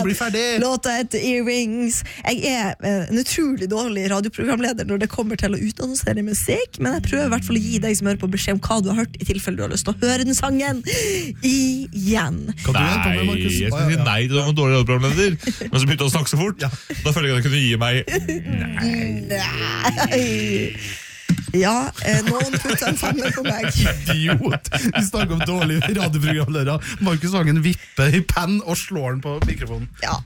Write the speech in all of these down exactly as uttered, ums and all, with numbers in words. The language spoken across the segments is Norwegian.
bli ferdig. Låta etter Earrings. Jeg er eh, en utrolig dårlig radioprogramleder når det kommer til å utannonsere musikk, men jeg prøver i hvert fall å gi deg som hører på beskjed om hva du har hørt, i tilfelle du har lyst til å høre den sangen igjen. Nei, jeg skal si nei til å være en dårlig radioprogramleder, men så begynte å snakke så fort. Ja. Da føler jeg at jeg kunne gi meg Nei. Ja, eh, noen putter en femmer på meg. Idiot. Vi snakker om dårlige radioprogramledere. Markus Vangen vipper i penn og slår den på mikrofonen. Ja.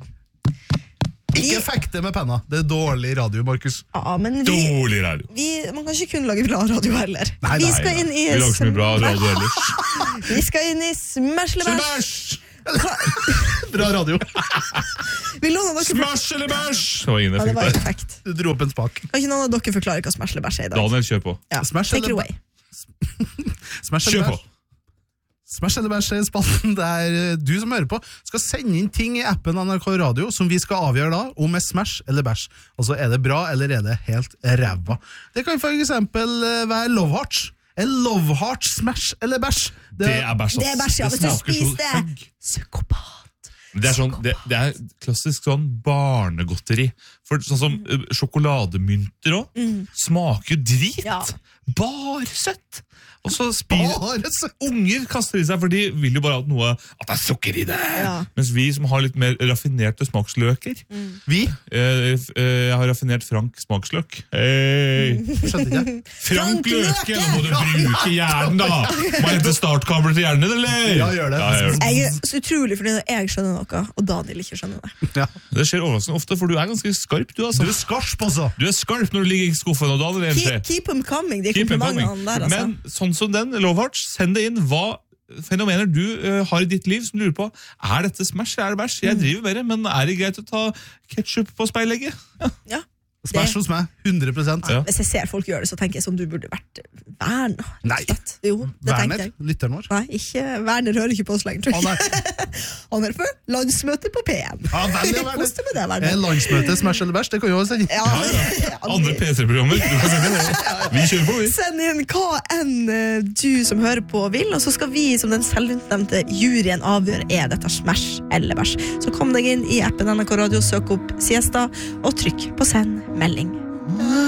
Ikke fekte med penna. Det er dårlig radio, Markus. Ja, men vi, dårlig radio. vi, man kan ikke kun lage bra radio heller. Nei, vi nei, skal nei. inn i Vi lager så mye bra radio ellers. Vi skal inn i Smash eller Bæsj. Bra radio. Vil noen av dere Smash eller bæsj? Det var ingen Ja, det var effekt der. effekt. Du dro opp en spak. Kan ikke noen av dere forklare hva Smash eller Bæsj er i dag? Daniel, kjør på. Ja. Smash Take it eller away. Smash Kjør eller på. bæsj? Smash eller bæsj er spalten der du som hører på skal sende inn ting i appen N R K Radio som vi skal avgjøre da om er smash eller bæsj. Altså er det bra eller er det helt ræva. Det kan for eksempel være Love Hearts. Er Love Hearts smash eller bæsj? Det er bæsj, ass. Det er bæsj, ja. Hvis du smaker så spiser det. høgg. Psykopat. Det er, sånn, det, det er klassisk sånn barnegodteri. For sånn som uh, sjokolademynter også, smaker jo drit. Ja. Bare søtt. Og så spiser Bare søtt. unger kaster i seg, for de vil jo bare ha noe at det er sukker i det. Ja. Mens vi som har litt mer raffinerte smaksløker, Vi? eh, f- eh, jeg har raffinert Frank smaksløk. Hey. Skjønte ikke. Frank Frank Løke! Løke! Nå må du bruke hjernen, da! Må jeg hente startkabler til hjernen, eller? Ja, gjør det. jeg gjør det. Jeg er så utrolig fordi jeg skjønner noe, og Daniel ikke skjønner det. Ja. Det skjer overraskende ofte, for du er ganske skarp, du, altså. Du er skarp, altså. Du er skarp når du ligger i skuffen, og Daniel er Keep, en keep them coming, de Keep it komplimentene coming. der, altså. Men sånn som den, Love Hearts, send det inn. Hva fenomener du uh, har i ditt liv som du lurer på? Er dette smash eller er det bæsj? Jeg driver med det, men er det greit å ta ketchup på speilegget? Ja. Ja. Smash hos meg, hundre prosent. Ja. Hvis jeg ser folk gjøre det, så tenker jeg som du burde vært Werner. Nei. Jo, det tenkte Werner, jeg. lytteren vår. Nei, ikke Werner hører ikke på oss lenger, tror Å, jeg. nei. Han er for landsmøte på P M. Ja, vel, ja, vel. Kos deg med det, Eh, Werner. Landsmøte, smash eller bæsj, det kan jo også sende. Ja, Andre P tre-programmer. Du kan sende det. Vi kjører på, vi. Send inn hva enn eh, du som hører på vil, og så skal vi som den selvutnevnte juryen avgjøre er dette smash eller bæsj. Så kom deg inn i appen N R K Radio, søk opp Siesta og trykk på send melding.